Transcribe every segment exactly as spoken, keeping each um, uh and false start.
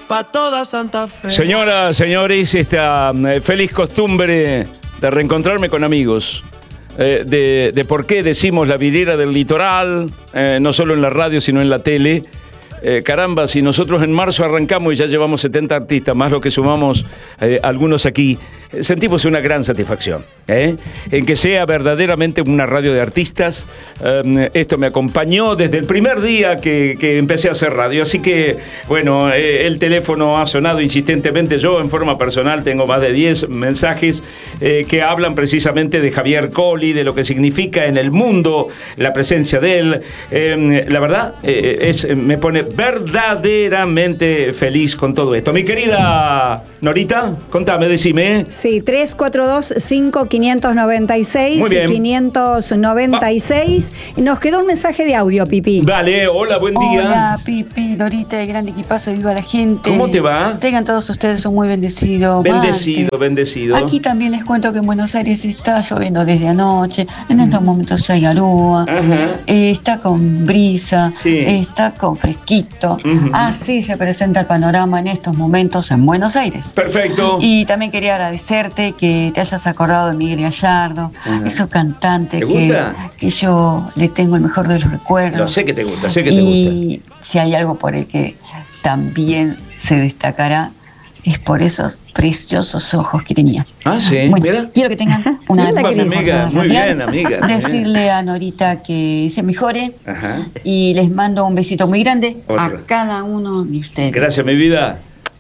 pa' toda Santa Fe. Señoras, señores, esta eh, feliz costumbre de reencontrarme con amigos, eh, de, de por qué decimos la vidriera del litoral, eh, no solo en la radio, sino en la tele. Eh, caramba, si nosotros en marzo arrancamos y ya llevamos setenta artistas, más lo que sumamos eh, algunos aquí, eh, sentimos una gran satisfacción, ¿eh? En que sea verdaderamente una radio de artistas. Eh, esto me acompañó desde el primer día que, que empecé a hacer radio, así que, bueno, eh, el teléfono ha sonado insistentemente. Yo, en forma personal, tengo más de diez mensajes eh, que hablan precisamente de Javier Colli, de lo que significa en el mundo la presencia de él. Eh, la verdad, eh, es, me pone verdaderamente feliz con todo esto. Mi querida Norita, contame, decime. Sí, tres cuatro dos, cinco, cinco nueve seis. Muy bien. quinientos noventa y seis. Nos quedó un mensaje de audio, Pipi. Dale, hola, buen día. Hola, Pipi, Norita, el gran equipazo, viva la gente. ¿Cómo te va? Tengan todos ustedes un muy bendecido Bendecido, martes. bendecido. Aquí también les cuento que en Buenos Aires está lloviendo desde anoche. En estos momentos hay arúa. Ajá. Eh, está con brisa. Sí. eh, está con fresquito. Uh-huh. Así se presenta el panorama en estos momentos en Buenos Aires. Perfecto. Y también quería agradecerte que te hayas acordado de Miguel Gallardo, Ajá. ese cantante ¿Te que, gusta? que yo le tengo el mejor de los recuerdos. Lo sé que te gusta, sé que te y gusta. si hay algo por el que también se destacará, es por esos preciosos ojos que tenía. Ah, sí, Bueno, mira. quiero que tengan una Hola, hermosa querida. Amiga, muy radial. bien, amiga. Decirle a Norita que se mejore. Ajá. Y les mando un besito muy grande Otro. a cada uno de ustedes. Gracias, mi vida.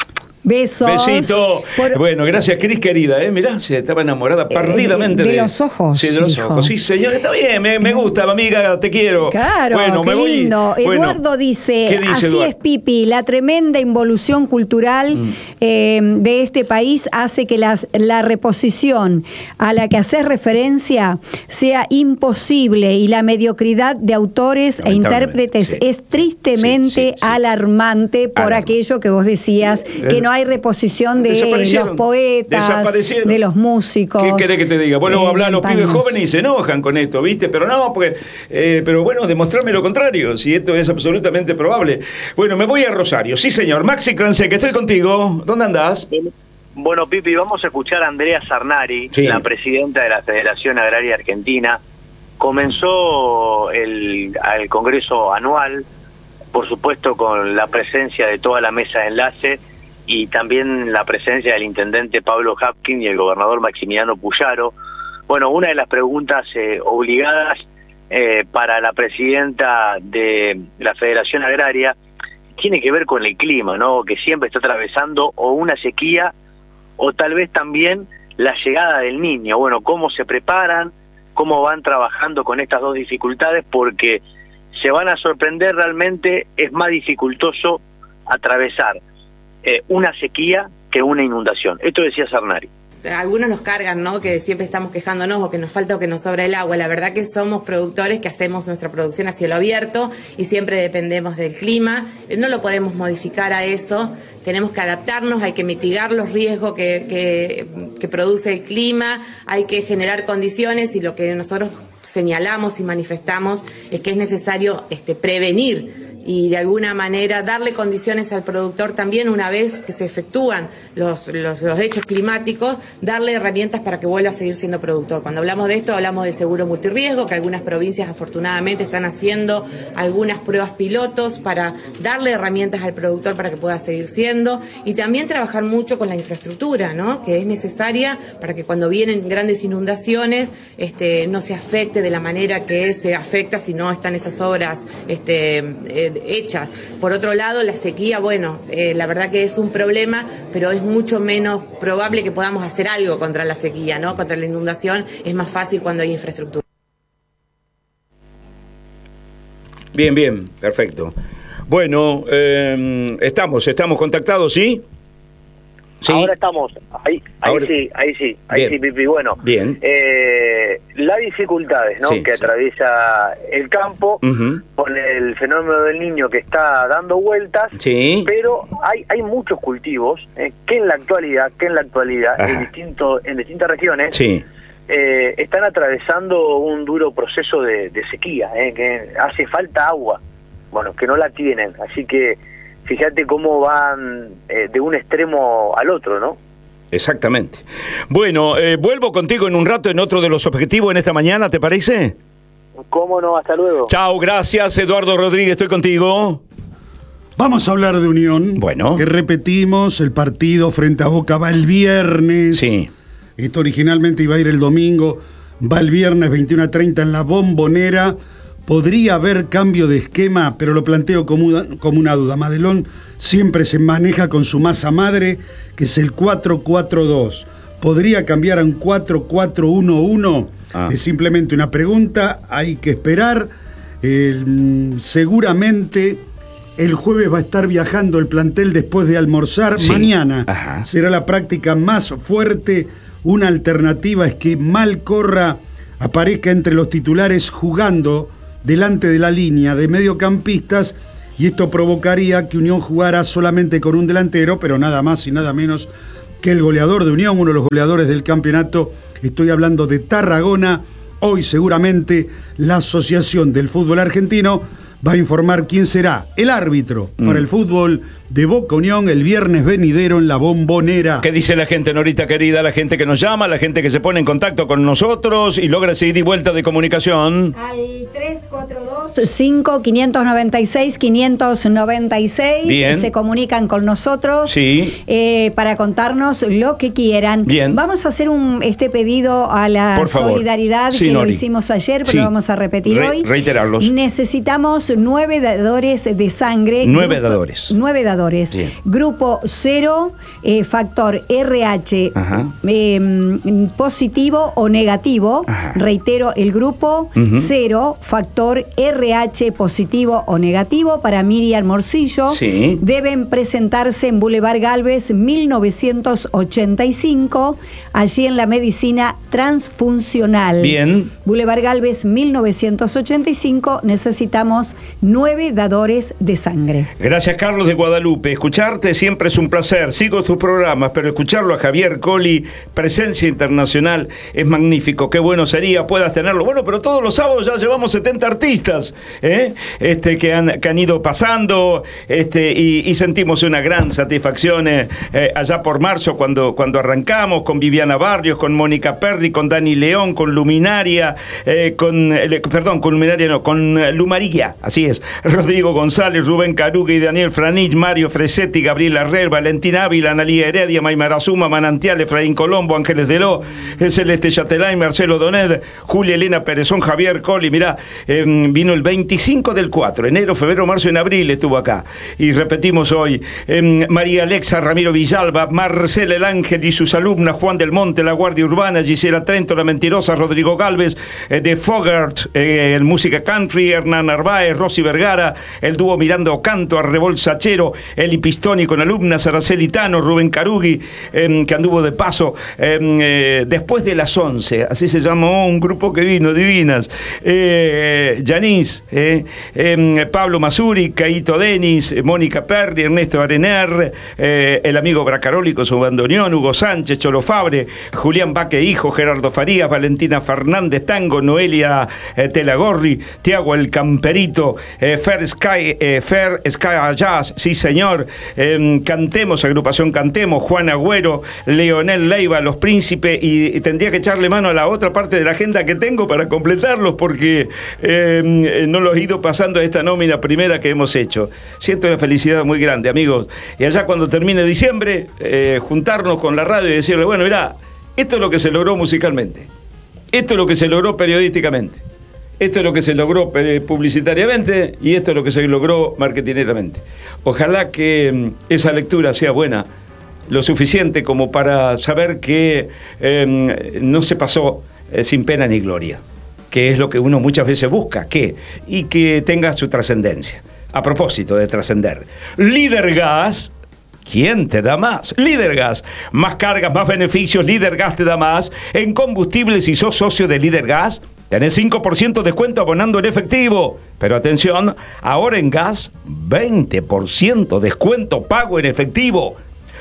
Besos. Besito. Por- Bueno, gracias, Cris, querida. ¿eh? Mirá, se estaba enamorada perdidamente. Eh, de los ojos, Sí, de los dijo. ojos. Sí, señor, está bien, me, me gusta, amiga, te quiero. Claro, bueno, qué me voy. lindo. Bueno, Eduardo dice, ¿qué dice así Eduardo? es, Pipi, la tremenda involución cultural Mm. eh, de este país hace que las, la reposición a la que haces referencia sea imposible y la mediocridad de autores e Lamentablemente, intérpretes sí. es tristemente Sí, sí, sí. alarmante por Alarmante. aquello que vos decías, que no hay reposición de Desaparecieron. los poetas, Desaparecieron. de los músicos. ¿Qué querés que te diga? Bueno, eh, hablar los pibes montañas. jóvenes y se enojan con esto, ¿viste? Pero no, porque, eh, pero bueno, demostrarme lo contrario, si esto es absolutamente probable. Bueno, me voy a Rosario. Sí, señor. Maxi Clanse, que estoy contigo. ¿Dónde andás? Bueno, Pipi, vamos a escuchar a Andrea Sarnari, Sí. la presidenta de la Federación Agraria Argentina. Comenzó el, el Congreso anual, por supuesto con la presencia de toda la mesa de enlace y también la presencia del intendente Pablo Hapkin y el gobernador Maximiliano Puyaro. Bueno, una de las preguntas eh, obligadas eh, para la presidenta de la Federación Agraria tiene que ver con el clima, ¿no? Que siempre está atravesando o una sequía o tal vez también la llegada del Niño. Bueno, cómo se preparan, cómo van trabajando con estas dos dificultades, porque se van a sorprender, realmente es más dificultoso atravesar eh, una sequía que una inundación. Esto decía Sarnari. Algunos nos cargan, ¿no? Que siempre estamos quejándonos o que nos falta o que nos sobra el agua. La verdad que somos productores que hacemos nuestra producción a cielo abierto y siempre dependemos del clima. No lo podemos modificar a eso. Tenemos que adaptarnos, hay que mitigar los riesgos que, que, que produce el clima, hay que generar condiciones y lo que nosotros señalamos y manifestamos es que es necesario este, prevenir y de alguna manera darle condiciones al productor también una vez que se efectúan los, los, los hechos climáticos, darle herramientas para que vuelva a seguir siendo productor. Cuando hablamos de esto hablamos de seguro multirriesgo, que algunas provincias afortunadamente están haciendo algunas pruebas pilotos para darle herramientas al productor para que pueda seguir siendo, y también trabajar mucho con la infraestructura, ¿no? Que es necesaria para que cuando vienen grandes inundaciones este, no se afecte de la manera que se afecta si no están esas obras este, eh, hechas. Por otro lado, la sequía, bueno, eh, la verdad que es un problema, pero es mucho menos probable que podamos hacer algo contra la sequía, ¿no? Contra la inundación es más fácil cuando hay infraestructura. Bien, bien, perfecto. Bueno, eh, estamos, estamos contactados, ¿sí? Sí. Ahora estamos, ahí, ahí Ahora- sí, ahí sí, ahí Bien. sí, Pipi. Bueno, Bien. eh, las dificultades, ¿no? Sí, que sí. atraviesa el campo Ujú. con el fenómeno del Niño que está dando vueltas, Sí. pero hay hay muchos cultivos eh, que en la actualidad, que en la actualidad Ajá. en distinto, en distintas regiones Sí. eh, están atravesando un duro proceso de, de sequía, eh, que hace falta agua, bueno, que no la tienen, así que fíjate cómo van eh, de un extremo al otro, ¿no? Exactamente. Bueno, eh, vuelvo contigo en un rato en otro de los objetivos en esta mañana, ¿te parece? ¿Cómo no? Hasta luego. Chao, gracias, Eduardo Rodríguez, estoy contigo. Vamos a hablar de Unión. Bueno. Que repetimos, el partido frente a Boca va el viernes. Sí. Esto originalmente iba a ir el domingo. Va el viernes veintiuno a treinta en la Bombonera. Podría haber cambio de esquema, pero lo planteo como una, como una duda. Madelón siempre se maneja con su masa madre, que es el cuatro cuatro dos. ¿Podría cambiar a un cuatro cuatro uno uno? Ah. Es simplemente una pregunta, hay que esperar. Eh, seguramente el jueves va a estar viajando el plantel después de almorzar. Sí. Mañana Ajá. será la práctica más fuerte. Una alternativa es que Malcorra aparezca entre los titulares jugando delante de la línea de mediocampistas, y esto provocaría que Unión jugara solamente con un delantero, pero nada más y nada menos que el goleador de Unión, uno de los goleadores del campeonato. Estoy hablando de Tarragona. Hoy seguramente la Asociación del Fútbol Argentino va a informar quién será el árbitro mm. para el fútbol de Boca Unión el viernes venidero en la Bombonera. ¿Qué dice la gente, Norita querida? La gente que nos llama, la gente que se pone en contacto con nosotros y logra esa ida y vuelta de comunicación. Al tres cuatro dos, cinco, cinco nueve seis, cinco nueve seis. Bien. Se comunican con nosotros. Sí. eh, para contarnos lo que quieran. Bien. Vamos a hacer un este pedido a la Por favor. solidaridad Sí, que Nori. lo hicimos ayer, pero Sí. lo vamos a repetir Re- hoy. reiterarlos. Necesitamos nueve dadores de sangre. Nueve Grupo- dadores. Nueve dadores. Bien. Grupo cero, eh, factor R H Ajá. eh, positivo o negativo. Ajá. Reitero, el grupo Ujú. cero, factor R H positivo o negativo para Miriam Morcillo. Sí. Deben presentarse en Boulevard Galvez mil novecientos ochenta y cinco, allí en la medicina transfuncional. Bien. Boulevard Galvez mil novecientos ochenta y cinco, necesitamos nueve dadores de sangre. Gracias, Carlos de Guadalupe. Escucharte siempre es un placer. Sigo tus programas, pero escucharlo a Javier Colli, presencia internacional, es magnífico. Qué bueno sería puedas tenerlo. Bueno, pero todos los sábados ya llevamos setenta artistas ¿eh? este, que, han, que han ido pasando este, y, y sentimos una gran satisfacción eh, eh, allá por marzo cuando, cuando arrancamos con Viviana Barrios, con Mónica Perry, con Dani León, con Luminaria, eh, con, eh, perdón, con Luminaria no, con eh, Lumaría, así es, Rodrigo González, Rubén Caruga y Daniel Franich, Mario Fresetti, Gabriel Arrer, Valentín Ávila, Analía Heredia, Maymara Zuma, Manantial, Efraín Colombo, Ángeles Deló, Celeste Chatelay, Marcelo Doned, Julia Elena Perezón, Javier Colli. Mirá, eh, vino el veinticinco del cuatro, enero, febrero, marzo, en abril estuvo acá. Y repetimos hoy, eh, María Alexa Ramiro Villalba, Marcela El Ángel y sus alumnas, Juan del Monte, La Guardia Urbana, Gisela Trento, La Mentirosa, Rodrigo Galvez, eh, de Fogart, eh, en música country, Hernán Narváez, Rosy Vergara, el dúo Mirando Canto, Arrebol Sachero, Eli Pistoni con alumnas, Araceli Tano, Rubén Carugui, eh, que anduvo de paso, eh, eh, después de las once, así se llamó un grupo que vino, divinas, eh, Yanis, eh, eh, Pablo Masuri, Caito Denis, eh, Mónica Perri, Ernesto Arener, eh, el amigo Bracaroli con su bandoneón, Hugo Sánchez, Cholo Fabre, Julián Baque Hijo, Gerardo Farías, Valentina Fernández Tango, Noelia eh, Telagorri, Tiago el Camperito, eh, Fer Sky, eh, Fer Sky Jazz, sí señor, eh, Cantemos, agrupación Cantemos, Juan Agüero, Leonel Leiva, Los Príncipes, y, y tendría que echarle mano a la otra parte de la agenda que tengo para completarlos porque eh, no los he ido pasando a esta nómina primera que hemos hecho. Siento una felicidad muy grande, amigos, y allá cuando termine diciembre, eh, juntarnos con la radio y decirle, bueno, mirá, esto es lo que se logró musicalmente, esto es lo que se logró periodísticamente, esto es lo que se logró publicitariamente y esto es lo que se logró marketineramente. Ojalá que mm, esa lectura sea buena, lo suficiente como para saber que eh, no se pasó eh, sin pena ni gloria, que es lo que uno muchas veces busca, que y que tenga su trascendencia. A propósito de trascender, Líder Gas, ¿quién te da más? Líder Gas, más cargas, más beneficios. Líder Gas te da más en combustibles. Si sos socio de Líder Gas, tenés cinco por ciento de descuento abonando en efectivo. Pero atención, ahora en gas, veinte por ciento descuento pago en efectivo.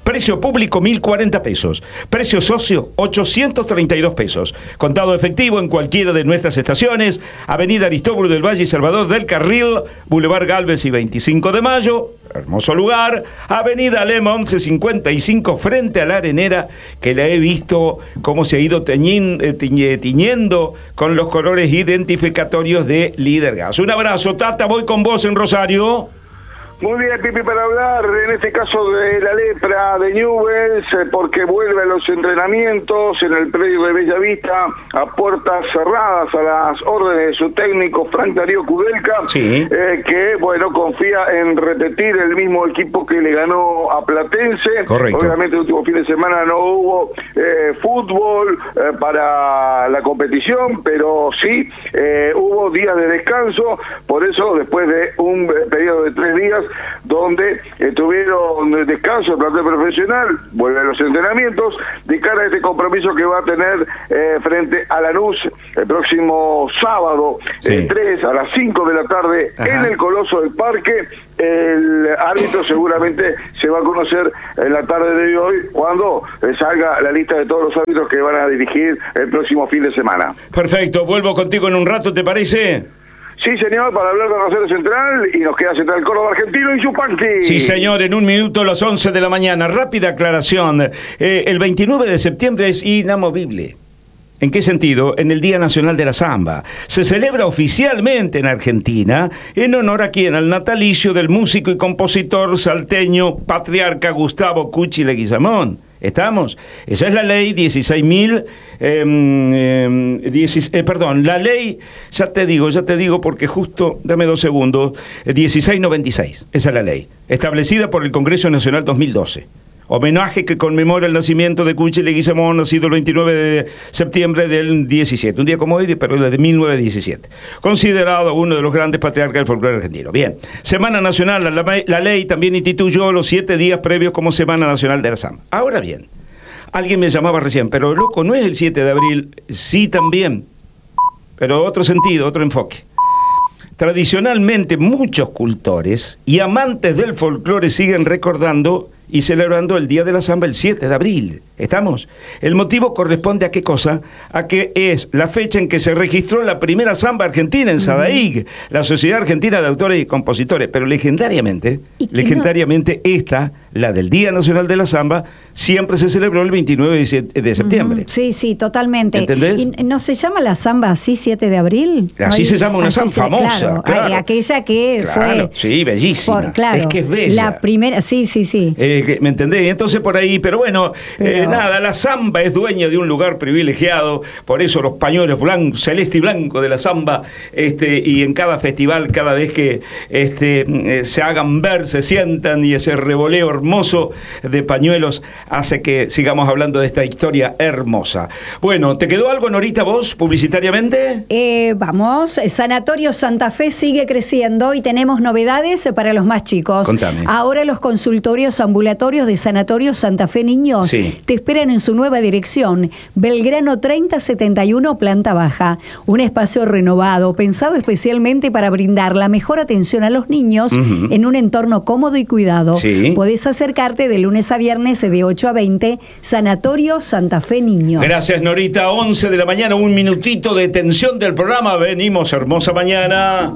Precio público mil cuarenta pesos. Precio socio ochocientos treinta y dos pesos. Contado efectivo en cualquiera de nuestras estaciones. Avenida Aristóbulo del Valle y Salvador del Carril, Boulevard Galvez y veinticinco de mayo. Hermoso lugar. Avenida Lema once cincuenta y cinco frente a la Arenera, que la he visto cómo se ha ido teñin, eh, tiñe, tiñendo con los colores identificatorios de Líder Gas. Un abrazo, Tata, voy con vos en Rosario. Muy bien, Pipi, para hablar en este caso de la lepra de Newell's, eh, porque vuelve a los entrenamientos en el predio de Bellavista a puertas cerradas a las órdenes de su técnico Frank Darío Kudelka, sí. eh, que, bueno, confía en repetir el mismo equipo que le ganó a Platense. Correcto. Obviamente el último fin de semana no hubo eh, fútbol eh, para la competición, pero sí eh, hubo días de descanso, por eso después de un eh, periodo de tres días donde eh, tuvieron descanso el plantel profesional, vuelve a los entrenamientos de cara a este compromiso que va a tener eh, frente a Lanús el próximo sábado, sí. el tres a las cinco de la tarde. Ajá. En el Coloso del Parque. El árbitro seguramente se va a conocer en la tarde de hoy cuando salga la lista de todos los árbitros que van a dirigir el próximo fin de semana. Perfecto, vuelvo contigo en un rato, ¿te parece? Sí, señor, para hablar de Rosario Central, y nos queda Central Córdoba Argentino y Yupanqui. Sí, señor, en un minuto a las once de la mañana. Rápida aclaración. Eh, el veintinueve de septiembre es inamovible. ¿En qué sentido? En el Día Nacional de la Samba. Se celebra oficialmente en Argentina en honor a quien, al natalicio del músico y compositor salteño patriarca Gustavo Cuchi Leguizamón. ¿Estamos? Esa es la ley dieciséis mil, eh, eh, dieciséis, eh, perdón, la ley, ya te digo, ya te digo porque justo, dame dos segundos, eh, dieciséis noventa y seis, esa es la ley, establecida por el Congreso Nacional dos mil doce. Homenaje que conmemora el nacimiento de Cuchi Leguizamón, nacido el veintinueve de septiembre del diecisiete, un día como hoy, pero desde mil novecientos diecisiete. Considerado uno de los grandes patriarcas del folclore argentino. Bien, Semana Nacional, la, la ley también instituyó los siete días previos como Semana Nacional de la Samba. Ahora bien, alguien me llamaba recién, pero loco, no es el siete de abril, sí también, pero otro sentido, otro enfoque. Tradicionalmente muchos cultores y amantes del folclore siguen recordando y celebrando el Día de la Samba el siete de abril. ¿Estamos? El motivo corresponde a qué cosa? A que es la fecha en que se registró la primera samba argentina en SADAIG, uh-huh. la Sociedad Argentina de Autores y Compositores. Pero legendariamente, legendariamente no? esta, la del Día Nacional de la Samba, siempre se celebró el veintinueve de septiembre. Uh-huh. Sí, sí, totalmente. ¿Entendés? ¿Y no se llama la samba así, siete de abril? Así Ay, se llama una así samba se, famosa. Claro, claro. Ay, aquella que claro, fue... Sí, bellísima. Por, claro, es que es bella. La primera, sí, sí, sí. Eh, ¿Me entendés? Entonces por ahí, pero bueno, pero... Eh, nada, la samba es dueña de un lugar privilegiado, por eso los pañuelos blancos, celeste y blanco de la samba, este, y en cada festival, cada vez que este, eh, se hagan ver, se sientan, y ese revoleo hermoso de pañuelos hace que sigamos hablando de esta historia hermosa. Bueno, ¿te quedó algo, Norita, vos, publicitariamente? Eh, vamos, Sanatorio Santa Fe sigue creciendo y tenemos novedades para los más chicos. Contame. Ahora los consultorios ambulatorios de Sanatorio Santa Fe Niños sí. te esperan en su nueva dirección, Belgrano treinta setenta y uno, planta baja. Un espacio renovado, pensado especialmente para brindar la mejor atención a los niños uh-huh. en un entorno cómodo y cuidado. Sí. Podés acercarte de lunes a viernes de ocho a veinte, Sanatorio Santa Fe Niños. Gracias, Norita. once de la mañana, un minutito de tensión del programa. Venimos, hermosa mañana.